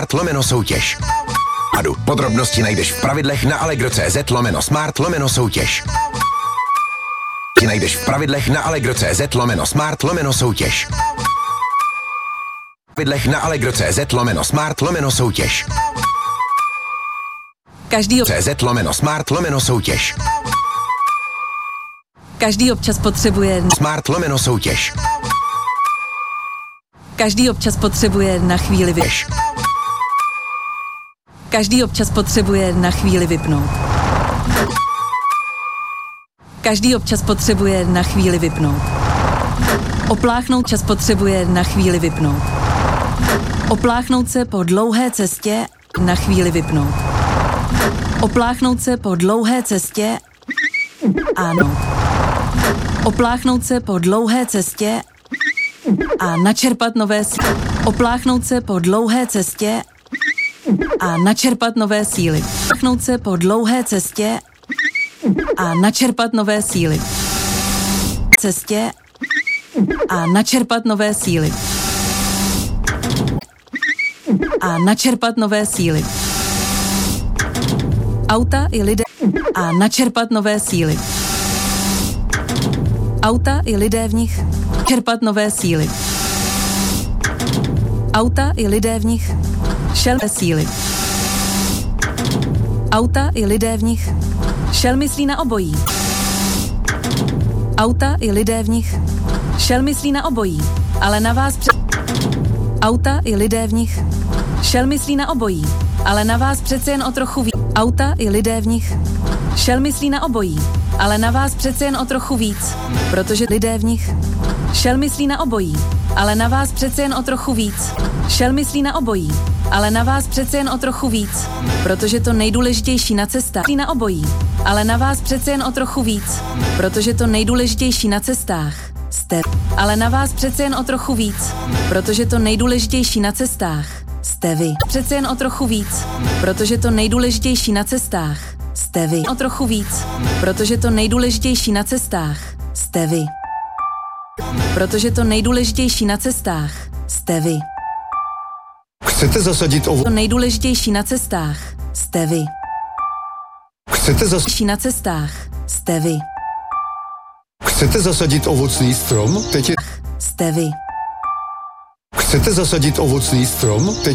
Smart/soutěž. Podrobnosti najdeš v pravidlech na allegro.cz/smart/soutěž. Najdeš v pravidlech na allegro.cz/smart/soutěž. Pravidlech na allegro.cz/smart/soutěž. Každý CZ/smart/soutěž. Každý občas potřebuje Smart/soutěž. Každý občas potřebuje na chvíli Každý občas potřebuje na chvíli vypnout. Každý občas potřebuje na chvíli vypnout. Opláchnout čas potřebuje na chvíli vypnout. Opláchnout se po dlouhé cestě na chvíli vypnout. Opláchnout se po dlouhé cestě ano. Opláchnout se po dlouhé cestě a načerpat nové síly. Opláchnout se po dlouhé cestě a načerpat nové síly. Opláchnout se po dlouhé cestě a načerpat nové síly. Cestě a načerpat nové síly. A načerpat nové síly. Auta i lidé a načerpat nové síly. Auta i lidé v nich čerpat nové síly. Auta i lidé v nich šelmé síly. Auta i lidé v nich šel myslí na obojí. Auta i lidé v nich šel myslí na obojí, ale na vás Auta i lidé v nich šel myslí na obojí, ale na vás přece jen o trochu víc. Auta i lidé v nich šel myslí na obojí, ale na vás přece jen o trochu víc, protože lidé v nich šel myslí na obojí, ale na vás přece jen o trochu víc. Šel myslí na obojí, ale na vás přece jen o trochu víc, protože to nejdůležitější na cestách na obojí, ale na vás přece jen o trochu víc, protože to nejdůležitější na cestách jste, ale na vás přece jen o trochu víc, protože to nejdůležitější na cestách jste vy. Přece jen o trochu víc, protože to nejdůležitější na cestách jste vy. O trochu víc, protože to nejdůležitější na cestách jste vy. Protože to nejdůležitější na cestách jste vy. Chcete zasadit To nejdůležitější na cestách jste vy. Chcete zasadit Na cestách jste vy. Chcete zasadit ovocný strom? Teď je... Jste vy. Chcete zasadit ovocný strom? Teď...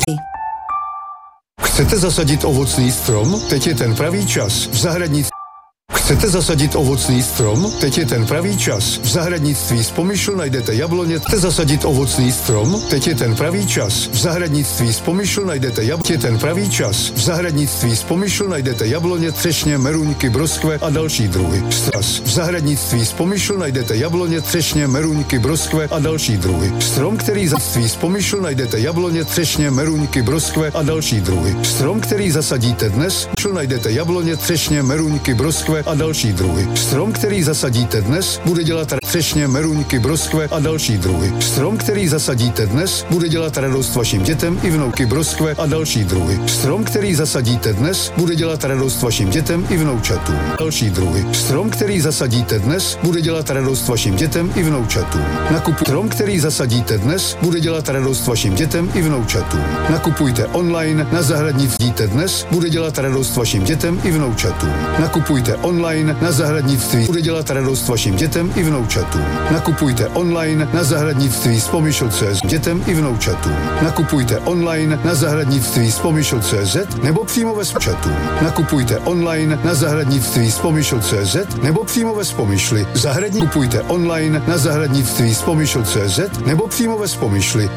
Chcete zasadit ovocný strom? Teď je ten pravý čas. V zahradnictví. Chcete zasadit ovocný strom? Teď je ten pravý čas. V zahradnictví z Pomyšl najdete jabloně. Chcete zasadit ovocný strom? Teď je ten pravý čas. V zahradnictví z Pomyšl najdete jabloně. Je ten pravý čas. V zahradnictví z Pomyšl najdete jabloně, třešně, meruňky, broskve a další druhy. Stras. V zahradnictví z Pomyšl najdete jabloně, třešně, meruňky, broskve a další druhy. Strom, který zasadíte z Pomyšl najdete jabloně, třešně, meruňky, broskve a další druhy. Strom, který zasadíte dnes, najdete jabloně, třešně, meruňky, broskve a další druhy. Strom, který zasadíte dnes, bude dělat třešně, meruňky, broskve a další druhy. Strom, který zasadíte dnes, bude dělat radost vašim dětem i vnouky, broskve a další druhy. Strom, který zasadíte dnes, bude dělat radost vašim dětem i vnoučatům. Další druhy. Strom, který zasadíte dnes, bude dělat radost vašim dětem i vnoučatům. Strom, který zasadíte dnes, bude dělat radost vašim dětem i vnoučatům. Nakupujte online na zahradnictví dnes, bude dělat radost vašim dětem i vnoučatům. Nakupujte online na zahradnictví, bude dělat radost vašim dětem i vnoučatům. Nakupujte online na zahradnictví z Pomyšl.cz dětem i vnoučatům. Nakupujte online na zahradnictví z Pomyšl.cz nebo přímo ve Spomyšlu. Nakupujte online na zahradnictví z Pomyšl.cz nebo přímo ve Spomyšli. Kupujte online na zahradnictví z Pomyšl.cz nebo přímo ve Spomyšli.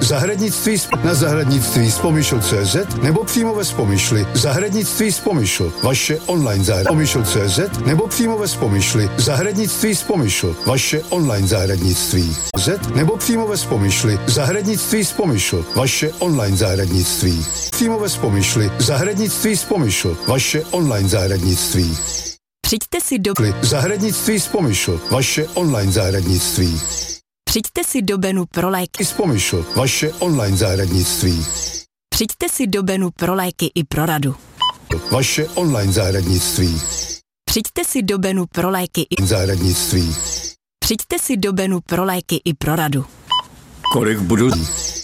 Na zahradnictví z Pomyšl.cz nebo přímo ve Spomyšli. Zahradnictví z Pomyšl. Vaše online Pomyšl.cz nebo přímo ve Spomyšli. Zahradnictví z Pomyšl. Vaše online zahradnictví. Nebo přímo ve Spomyšli. Zahradnictví z Pomyšl. Vaše online zahradnictví. Přímo ve Spomyšli. Zahradnictví z Pomyšl. Vaše online zahradnictví. Přijďte si do Zahradnictví z Pomyšl. Vaše online zahradnictví. Přijďte si do Benu pro léky. Z Pomyšl. Vaše online zahradnictví. Přijďte si do Benu pro léky i pro radu. Vaše online zahradnictví. Přijďte si do Benu pro léky i zahradnictví. Přijďte si do Benu pro léky i pro radu. Kolik budu